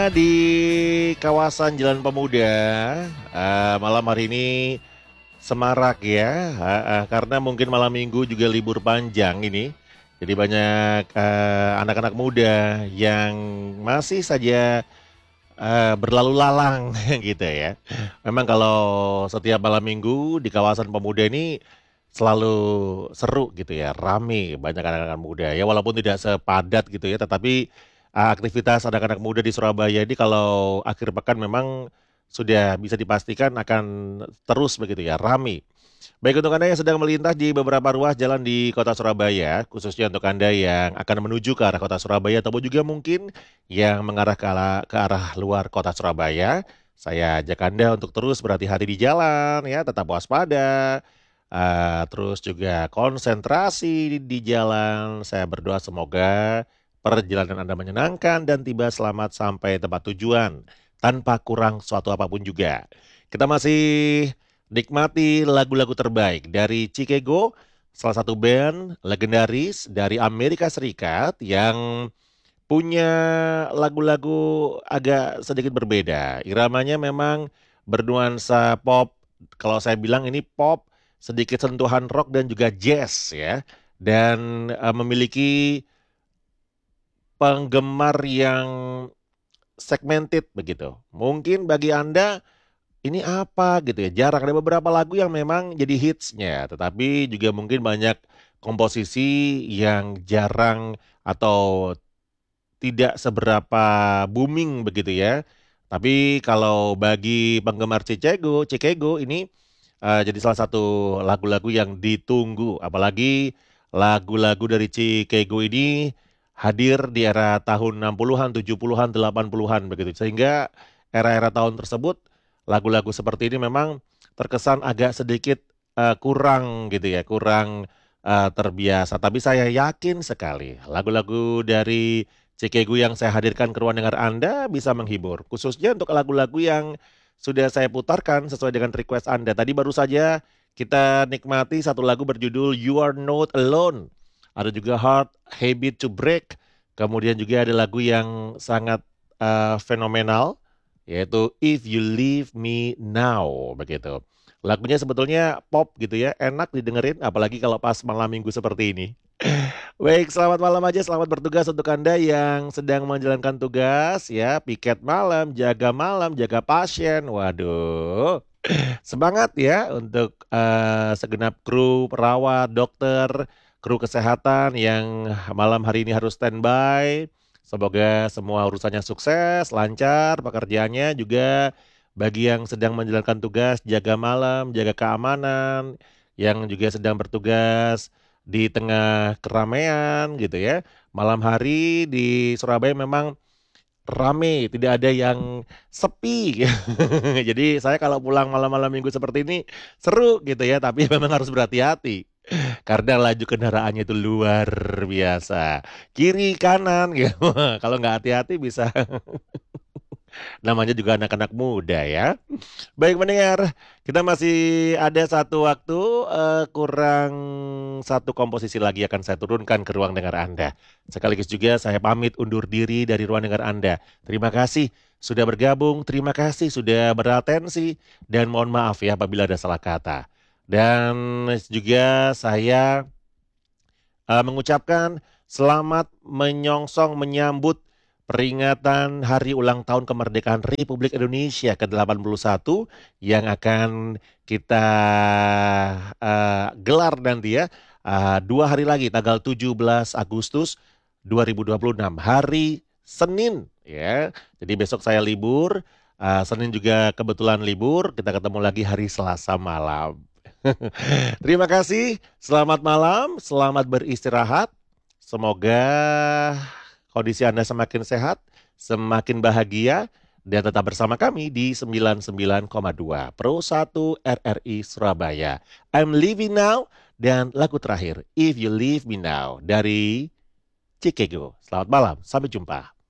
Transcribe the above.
Di kawasan Jalan Pemuda, malam hari ini semarak ya, karena mungkin malam minggu juga libur panjang ini. Jadi banyak anak-anak muda yang masih saja berlalu lalang gitu ya. Memang kalau setiap malam minggu di kawasan Pemuda ini selalu seru gitu ya, rame banyak anak-anak muda ya, walaupun tidak sepadat gitu ya, tetapi aktivitas anak-anak muda di Surabaya ini kalau akhir pekan memang sudah bisa dipastikan akan terus begitu ya, rame. Baik untuk Anda yang sedang melintas di beberapa ruas jalan di kota Surabaya, khususnya untuk Anda yang akan menuju ke arah kota Surabaya ataupun juga mungkin yang mengarah ke arah luar kota Surabaya, saya ajak Anda untuk terus berhati-hati di jalan ya, tetap waspada, terus juga konsentrasi di jalan. Saya berdoa semoga perjalanan Anda menyenangkan dan tiba selamat sampai tempat tujuan tanpa kurang suatu apapun juga. Kita masih nikmati lagu-lagu terbaik dari Chicago, salah satu band legendaris dari Amerika Serikat yang punya lagu-lagu agak sedikit berbeda. Iramanya memang bernuansa pop. Kalau saya bilang ini pop, sedikit sentuhan rock dan juga jazz ya. Dan memiliki penggemar yang segmented begitu. Mungkin bagi Anda ini apa gitu ya, jarang ada beberapa lagu yang memang jadi hitsnya, tetapi juga mungkin banyak komposisi yang jarang atau tidak seberapa booming begitu ya. Tapi kalau bagi penggemar Chicago ini jadi salah satu lagu-lagu yang ditunggu. Apalagi lagu-lagu dari Chicago ini hadir di era tahun 60-an, 70-an, 80-an begitu. Sehingga era-era tahun tersebut lagu-lagu seperti ini memang terkesan agak sedikit kurang gitu ya, kurang terbiasa. Tapi saya yakin sekali lagu-lagu dari Cikegu yang saya hadirkan ke ruang dengar Anda bisa menghibur. Khususnya untuk lagu-lagu yang sudah saya putarkan sesuai dengan request Anda. Tadi baru saja kita nikmati satu lagu berjudul You Are Not Alone. Ada juga Hard Habit to Break. Kemudian juga ada lagu yang sangat fenomenal, yaitu If You Leave Me Now. Begitu. Lagunya sebetulnya pop gitu ya, enak didengerin apalagi kalau pas malam minggu seperti ini. Baik, selamat malam aja, selamat bertugas untuk Anda yang sedang menjalankan tugas ya, piket malam, jaga pasien. Waduh, semangat ya untuk segenap kru, perawat, dokter, kru kesehatan yang malam hari ini harus standby. Semoga semua urusannya sukses, lancar pekerjaannya juga bagi yang sedang menjalankan tugas, jaga malam, jaga keamanan, yang juga sedang bertugas di tengah keramaian gitu ya. Malam hari di Surabaya memang rame, tidak ada yang sepi. Jadi saya kalau pulang malam-malam minggu seperti ini seru gitu ya, tapi memang harus berhati-hati. Karena laju kendaraannya itu luar biasa. Kiri kanan gitu. Kalau nggak hati-hati bisa namanya juga anak-anak muda ya. Baik mendengar, kita masih ada satu waktu, kurang satu komposisi lagi akan saya turunkan ke ruang dengar Anda. Sekaligus juga saya pamit undur diri dari ruang dengar Anda. Terima kasih sudah bergabung, terima kasih sudah beratensi, dan mohon maaf ya apabila ada salah kata. Dan juga saya mengucapkan selamat menyongsong menyambut peringatan Hari Ulang Tahun Kemerdekaan Republik Indonesia ke-81 yang akan kita gelar nanti ya, 2 hari lagi tanggal 17 Agustus 2026 hari Senin ya. Jadi besok saya libur, Senin juga kebetulan libur, kita ketemu lagi hari Selasa malam. Terima kasih, selamat malam, selamat beristirahat. Semoga kondisi Anda semakin sehat, semakin bahagia, dan tetap bersama kami di 99,2 Pro 1 RRI Surabaya. I'm Leaving Now, dan lagu terakhir, If You Leave Me Now, dari Chicago. Selamat malam, sampai jumpa.